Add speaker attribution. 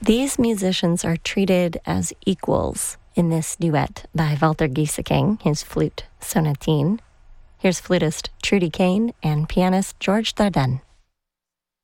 Speaker 1: These musicians are treated as equals in this duet by Walter Gieseking, his flute sonatine. Here's flutist Trudy Kane and pianist George Dardenne.